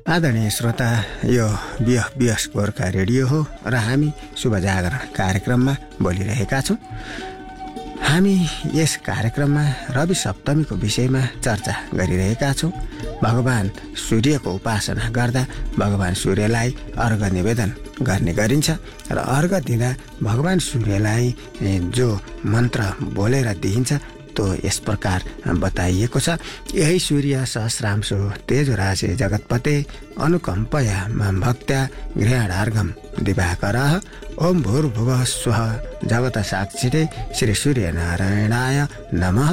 आदरणीय श्रोता, यो बिएस गोर्खा रेडियो हो र हामी शुभ जागरण कार्यक्रममा बोलिरहेका छौँ। हामी यस कार्यक्रममा रवि सप्तमीको विषयमा चर्चा गरिरहेका छौँ। भगवान सूर्यको उपासना गर्दा भगवान सूर्यलाई अर्घ निवेदन गर्ने गरिन्छ र अर्घ दिँदा भगवान सूर्यलाई जो मन्त्र बोलेर दिइन्छ तो यस प्रकार बताइएको छ। यही सूर्य सहस्रांशो तेजोराशे जगत्पते अनुकम्पया मां भक्त्या गृहाणार्घम दिवाकरः ओम भूर्भुवः स्वः जगत साक्षिणे श्री सूर्यनारायणाय नमः।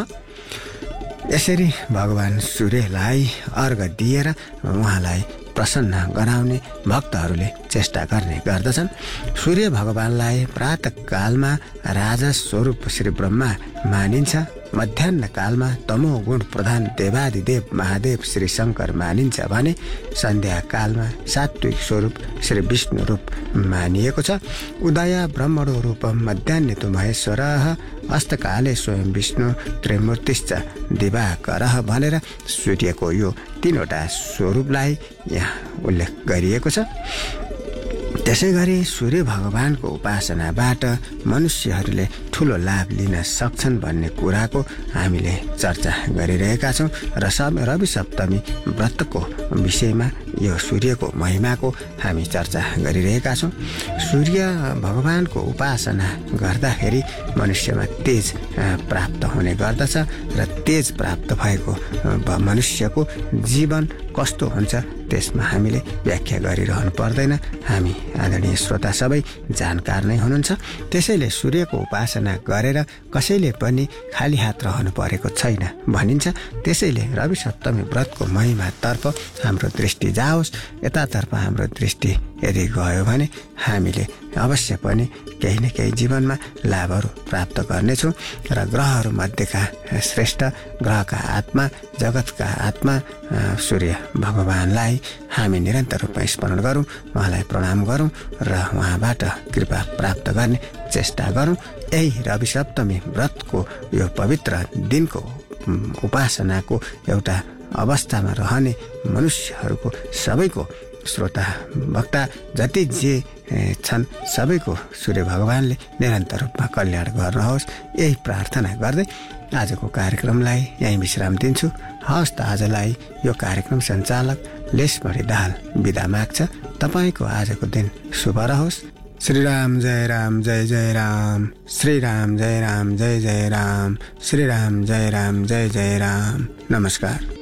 यसरी भगवान सूर्यलाई अर्घ दिएर उहाँलाई प्रसन्न गराउने भक्तहरूले चेष्टा गर्ने गर्दछन्। सूर्य भगवानलाई प्रातःकालमा राजा स्वरूप श्री ब्रह्मा मानिन्छ। मध्याह्न कालमा तमो गुण प्रधान देवादिदेव महादेव श्री शङ्कर मानिन्छ भने सन्ध्याकालमा सात्विक स्वरूप श्री विष्णु रूप मानिएको छ। उदय ब्रह्मणो रूपम मध्याह्ने तु महेश्वरः अस्तकाले स्वयं विष्णु त्रिमूर्तिश्च दिवाकरः भनेर सूर्यको यो तीनवटा स्वरूपलाई यहाँ उल्लेख गरिएको छ। त्यसै गरी सूर्य भगवानको उपासनाबाट मनुष्यहरूले ठुलो लाभ लिन सक्छन् भन्ने कुराको हामीले चर्चा गरिरहेका छौँ र रवि सप्तमी व्रतको विषयमा यो सूर्यको महिमाको हामी चर्चा गरिरहेका छौँ। सूर्य भगवानको उपासना गर्दाखेरि मनुष्यमा तेज प्राप्त हुने गर्दछ र तेज प्राप्त भएको मनुष्यको जीवन कस्तो हुन्छ त्यसमा हामीले व्याख्या गरिरहनु पर्दैन। हामी आदरणीय श्रोता सबै जानकार नै हुनुहुन्छ। त्यसैले सूर्यको उपासना गरेर कसैले पनि खाली हात रहनु परेको छैन भनिन्छ। त्यसैले रवि सप्तमी व्रतको महिमातर्फ हाम्रो दृष्टि जाओस्। यतातर्फ हाम्रो दृष्टि यदि गयो भने हामीले अवश्य पनि केही न केही जीवनमा लाभहरू प्राप्त गर्नेछौँ र ग्रहहरू मध्येका श्रेष्ठ ग्रहका आत्मा जगतका आत्मा सूर्य भगवानलाई हामी निरन्तर रूपमा स्मरण गरौँ, उहाँलाई प्रणाम गरौँ र उहाँबाट कृपा प्राप्त गर्ने चेष्टा गरौँ। यही रवि सप्तमी व्रतको यो पवित्र दिनको उपासनाको एउटा अवस्थामा रहने मनुष्यहरूको सबैको श्रोता वक्ता जति जे छन् सबैको सूर्य भगवानले निरन्तर रूपमा कल्याण गर्नुहोस्, यही प्रार्थना गर्दै आजको कार्यक्रमलाई यहीँ विश्राम दिन्छु। हवस् त आजलाई यो कार्यक्रम सञ्चालक लेसमणि दाहाल बिदा माग्छ। तपाईँको आजको दिन शुभ रहोस्। श्रीराम जय राम जय जय राम, श्रीराम जय राम जय जय राम, श्रीराम जय राम जय जय राम। नमस्कार।